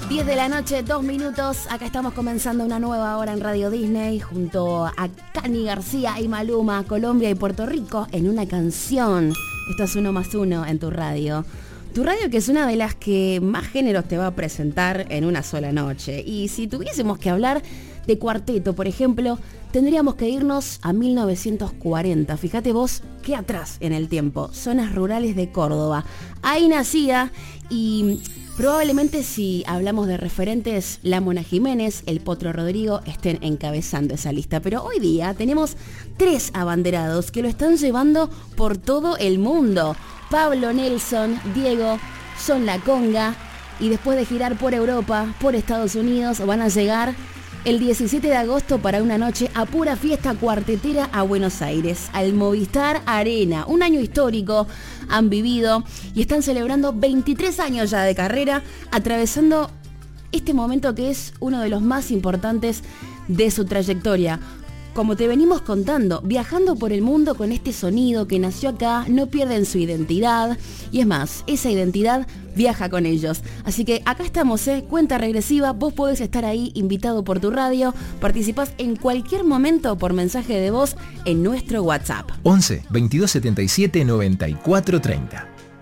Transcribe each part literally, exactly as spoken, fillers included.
diez de la noche, dos minutos. Acá estamos comenzando una nueva hora en Radio Disney junto a Cani García y Maluma, Colombia y Puerto Rico en una canción. Esto es Uno más Uno en tu radio. Tu radio, que es una de las que más géneros te va a presentar en una sola noche. Y si tuviésemos que hablar de cuarteto, por ejemplo, tendríamos que irnos a mil novecientos cuarenta. Fíjate vos qué atrás en el tiempo. Zonas rurales de Córdoba. Ahí nacía y probablemente si hablamos de referentes, la Mona Jiménez, el Potro Rodrigo estén encabezando esa lista. Pero hoy día tenemos tres abanderados que lo están llevando por todo el mundo. Pablo Nelson, Diego, Son La Conga, y después de girar por Europa, por Estados Unidos, van a llegar el diecisiete de agosto para una noche a pura fiesta cuartetera a Buenos Aires, al Movistar Arena. Un año histórico han vivido y están celebrando veintitrés años ya de carrera, atravesando este momento que es uno de los más importantes de su trayectoria. Como te venimos contando, viajando por el mundo con este sonido que nació acá, no pierden su identidad. Y es más, esa identidad viaja con ellos. Así que acá estamos, ¿eh? Cuenta regresiva, vos podés estar ahí invitado por tu radio. Participás en cualquier momento por mensaje de voz en nuestro WhatsApp. once, veintidós setenta y siete, noventa y cuatro treinta.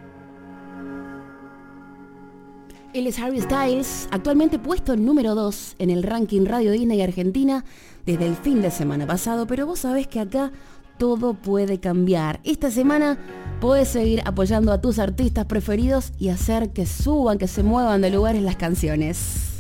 Él es Harry Styles, actualmente puesto número dos en el ranking Radio Disney Argentina desde el fin de semana pasado, pero vos sabés que acá todo puede cambiar. Esta semana podés seguir apoyando a tus artistas preferidos y hacer que suban, que se muevan de lugares las canciones.